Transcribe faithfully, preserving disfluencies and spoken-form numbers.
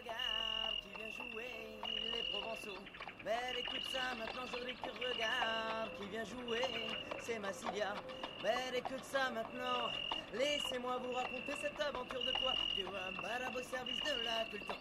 regarde qui vient jouer les Provençaux. Belle, écoute ça, maintenant je voudrais que tu regardes qui vient jouer, c'est Massilia. Belle, écoute ça maintenant, laissez-moi vous raconter cette aventure de quoi tu vois, madame au service de la culture